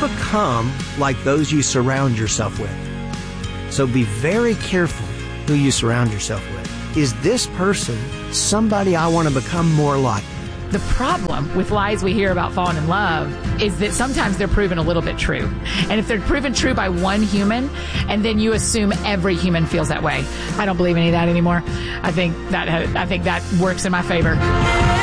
become like those you surround yourself with. So be very careful who you surround yourself with. Is this person somebody I want to become more like? The problem with lies we hear about falling in love is that sometimes they're proven a little bit true. And if they're proven true by one human, and then you assume every human feels that way, I don't believe any of that anymore. I think that works in my favor.